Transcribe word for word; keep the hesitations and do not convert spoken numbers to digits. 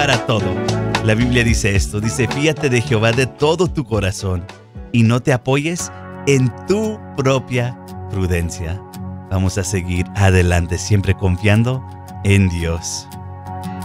para todo. La Biblia dice esto, dice, fíate de Jehová de todo tu corazón y no te apoyes en tu propia prudencia. Vamos a seguir adelante, siempre confiando en Dios.